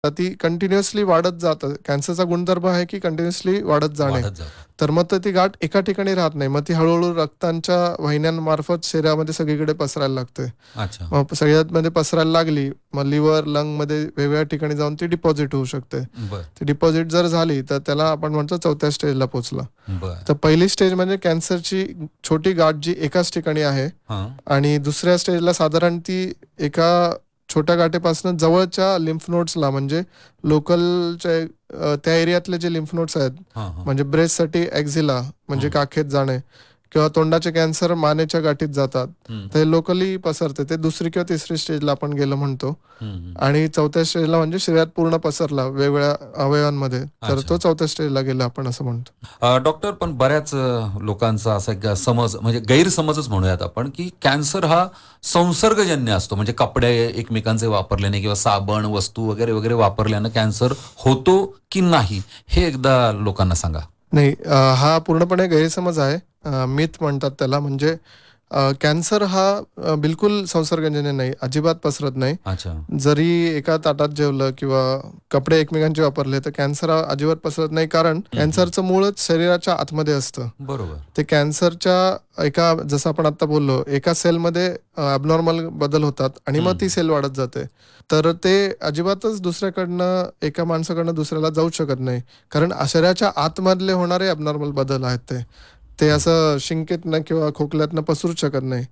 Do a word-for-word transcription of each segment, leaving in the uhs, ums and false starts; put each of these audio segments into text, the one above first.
तर ती कंटिन्युअसली वाढत जातं. कॅन्सरचा गुणधर्म आहे की कंटिन्युअसली वाढत जाणे. वाढत जातं. तर मग तर ती गाठ एका ठिकाणी राहत नाही. मग ती हळू-हळू रक्तांच्या वाहिन्यांमार्फत शरीरामध्ये सगळीकडे पसरायला लागते. अच्छा. मग सगळ्यामध्ये पसरायला लागली, मग लिव्हर, लंगमध्ये वेगवेगळ्या ठिकाणी जाऊन ती डिपॉझिट होऊ शकते. बरं. ती डिपॉझिट जर झाली, तर त्याला आपण म्हणतो चौथ्या स्टेजला पोहोचला. बरं. तर पहिली स्टेज म्हणजे कॅन्सरची छोटी गाठ जी एकाच ठिकाणी आहे हां. आणि दुसऱ्या स्टेजला साधारण ती एका छोट्या गाठीपासून जवळच्या लिम्फ नोड्सला म्हणजे लोकलच्या अ, त्या एरियातले जे लिम्फ नोड्स आहेत, हां, हां. म्हणजे ब्रेस्टसाठी एक्झिला म्हणजे हं. काखेत जाणे किंवा तोंडाचे कॅन्सर मानेच्या गाठीत जातात. हं. ते लोकली पसरते. ते दुसरी किंवा तिसरी स्टेजला आपण गेलं म्हणतो. हं, हं. आणि चौथ्या स्टेजला म्हणजे शरीरात पूर्ण पसरला वेगवेगळ्या अवयवांमध्ये. तर अच्छा. तो चौथ्या स्टेजला गेला आपण असं म्हणतो. अ, डॉक्टर पण बऱ्याच अ, लोकांचा असा एक समज म्हणजे गैरसमजच म्हणूयात आपण, की कॅन्सर हा संसर्गजन्य असतो. म्हणजे कपडे एकमेकांचे वापरल्याने किंवा साबण, वस्तू वगैरे, वगैरे वापरल्यानं कॅन्सर होतो की नाही? हे एकदा लोकांना सांगा. नाही, अ, हा पूर्णपणे गैरसमज आहे. अ, मिथ म्हणतात त्याला. म्हणजे अ, कॅन्सर हा अ, बिलकुल संसर्गजन्य नाही, अजिबात पसरत नाही. अच्छा. जरी एका ताटात जेवलं किंवा कपडे एकमेकांचे वापरले तर कॅन्सर हा अजिबात पसरत नाही, कारण हं, हं. कॅन्सरचं मूळच शरीराच्या आतमध्ये असतं. बरोबर. ते कॅन्सरच्या एका जसं आपण आता बोललो, एका सेलमध्ये ॲबनॉर्मल बदल होतात आणि हं, मग ती हं. सेल वाढत जाते. तर ते अजिबातच दुसऱ्याकडनं एका माणसाकडनं दुसऱ्याला जाऊच शकत नाही. कारण शरीराच्या आतमधले होणारे ॲबनॉर्मल बदल आहेत ते. ते हं. असं शिंकेतनं किंवा खोकल्यातनं पसरूच शकत नाही.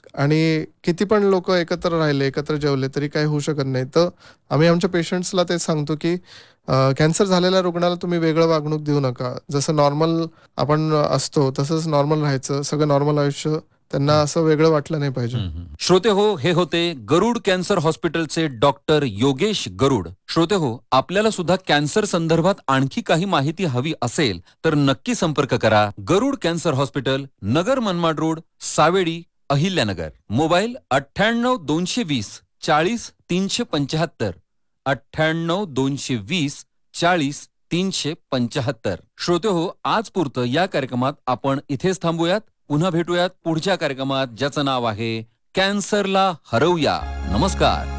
आणि किती पण लोकं एकत्र राहिले, एकत्र जेवले तरी काही होऊ शकत नाही. तर आम्ही आमच्या पेशंट्सला तेच सांगतो, की अ, कॅन्सर झालेल्या रुग्णाला तुम्ही वेगळं वागणूक देऊ नका. जसं नॉर्मल आपण असतो तसंच नॉर्मल राहायचं. सगळं नॉर्मल आयुष्य त्यांना हं. असं वेगळं वाटलं नाही पाहिजे. हं, हं. श्रोते हो, हे होते गरुड कॅन्सर हॉस्पिटलचे डॉक्टर योगेश गरुड. श्रोते हो, आपल्याला सुद्धा कॅन्सर संदर्भात आणखी काही माहिती हवी असेल तर नक्की संपर्क करा. गरुड cancer hospital, Nagar Manmad road, Savedi, Ahilyanagar. Mobile अठ्ठ्याण्णव दोनशे वीस चाळीस तीनशे पंच्याहत्तर अठ्ठ्याण्णव दोनशे वीस चाळीस तीनशे पंच्याहत्तर. श्रोते हो, आज पुरतं या कार्यक्रमात आपण इथेच थांबूयात. पुन्हा भेटूयात पुढच्या कार्यक्रमात, ज्याचं नाव आहे कॅन्सरला हरवूया. नमस्कार.